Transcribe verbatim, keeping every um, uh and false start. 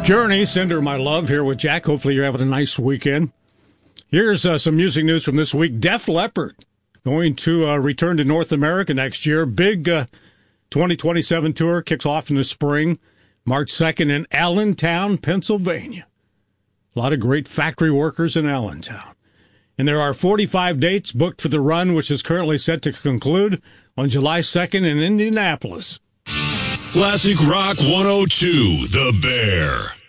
Journey, Send Her My Love, here with Jack. Hopefully you're having a nice weekend. Here's uh, some music news from this week. Def Leppard going to uh, return to North America next year. Big uh, twenty twenty-seven tour kicks off in the spring, March second in Allentown, Pennsylvania. A lot of great factory workers in Allentown. And there are forty-five dates booked for the run, which is currently set to conclude on July second in Indianapolis. Classic Rock one oh two, The Bear.